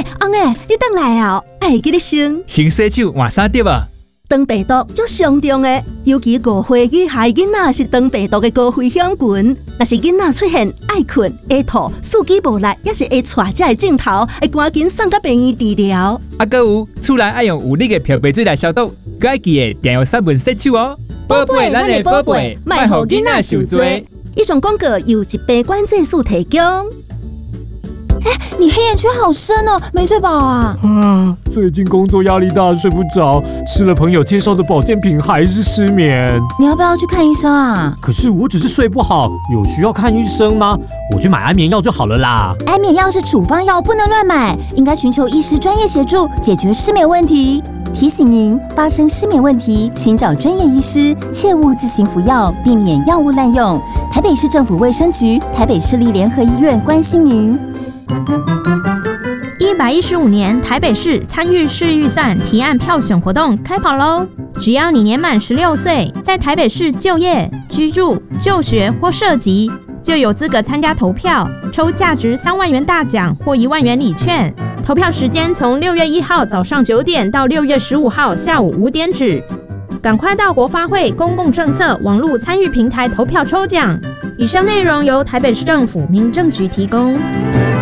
翁诶，你转来啊！爱记你先洗手换衫对吧？ 肠病毒足严重的，尤其5岁以下囡仔是肠病毒的高危险群。若是囡仔出现爱困、会吐、四肢无力，也是会带这个镜头，会赶紧送到病院治疗。 还有厝内爱用有力的漂白水来消毒，佮爱记得定用3分洗手哦。宝贝，咱的宝贝，莫让囡仔受罪。 以上广告由一杯关节素提供。 你黑眼圈好深哦，没睡饱啊？ 最近工作压力大，睡不着，吃了朋友介绍的保健品还是失眠。 你要不要去看医生啊？ 可是我只是睡不好，有需要看医生吗？我去买安眠药就好了啦。 安眠药是处方药，不能乱买，应该寻求医师专业协助，解决失眠问题。提醒您，发生失眠问题，请找专业医师，切勿自行服药，避免药物滥用。台北市政府卫生局、台北市立联合医院关心您。 115年台北市参与市预算提案票选活动开跑喽！只要你年满16岁，在台北市就业、居住、就学或涉及，就有资格参加投票，抽价值3万元大奖或1万元礼券。投票时间从6月1号早上9点到6月15号下午5点止。赶快到国发会公共政策网络参与平台投票抽奖。以上内容由台北市政府民政局提供。